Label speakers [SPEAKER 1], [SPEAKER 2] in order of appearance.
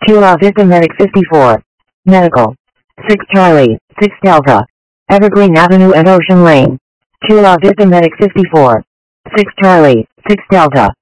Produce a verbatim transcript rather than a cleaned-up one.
[SPEAKER 1] Kilo Vista Medic fifty-four. Medical. six Charlie, six Delta. Evergreen Avenue and Ocean Lane. Kilo Vista Medic fifty-four. six Charlie, six Delta.